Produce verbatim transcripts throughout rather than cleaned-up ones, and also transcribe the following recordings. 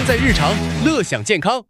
在日常，乐享健康。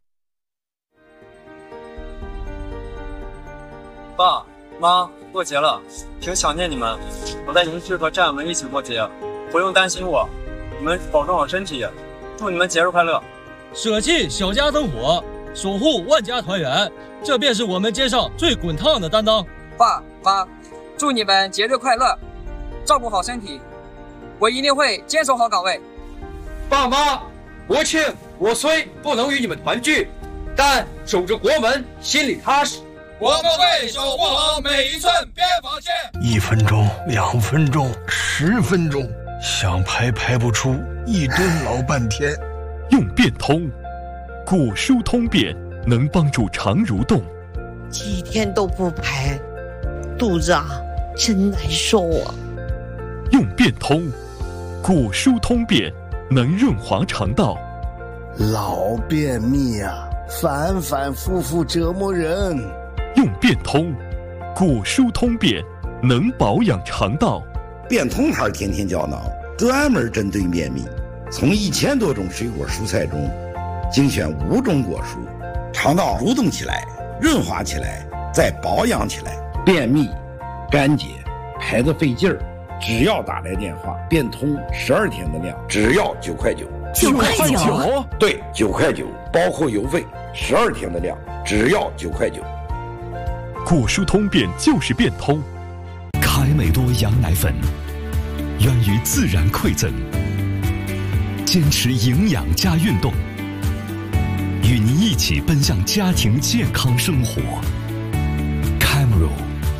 爸妈，过节了，挺想念你们。我在营区和战友们一起过节，不用担心我，你们保重好身体，祝你们节日快乐。 舍弃小家灯火，守护万家团圆，这便是我们街上最滚烫的担当。 爸妈，祝你们节日快乐，照顾好身体，我一定会坚守好岗位。 爸妈，国庆我虽不能与你们团聚，但守着国门，心里踏实。 我们会守护好每一寸边防线。 一分钟，两分钟，十分钟，想排排不出，一蹲老半天。 用变通，果蔬通便能帮助肠蠕动。 几天都不排，肚子啊真难受啊。 用变通，果蔬通便能润滑肠道。 老便秘啊，反反复复折磨人。 用变通，果蔬通便能保养肠道。 变通牌天天胶囊专门针对便秘，从一千多种水果蔬菜中精选五种果蔬，肠道蠕动起来，润滑起来，再保养起来。便秘、干结、排得费劲儿，只要打来电话，变通十二天的量，只要九块九。 九块九？ 对，九块九，包括邮费，十二天的量，只要九块九。 果蔬通便就是变通。 凯美多羊奶粉，源于自然馈赠，坚持营养加运动，与您一起奔向家庭健康生活。Camero，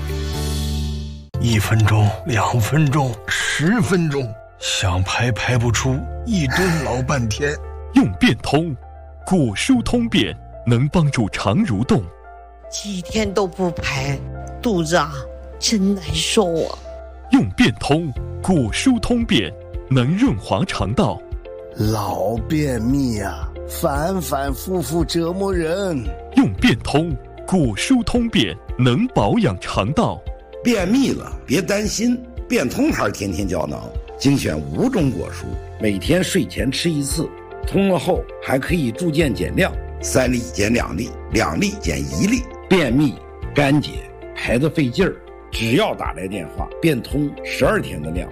一分钟，两分钟，十分钟，想排排不出，一蹲老半天。 用变通，果蔬通便能帮助肠蠕动。 几天都不排，肚子啊真难受啊。 用变通，果蔬通便能润滑肠道。 老便秘啊，反反复复折磨人。 用变通，果蔬通便能保养肠道。 便秘了别担心，变通牌天天胶囊精选五种果蔬，每天睡前吃一次，通了后还可以逐渐减量，三粒减两粒，两粒减一粒。便秘、干结、排得费劲儿，只要打来电话，变通十二天的量，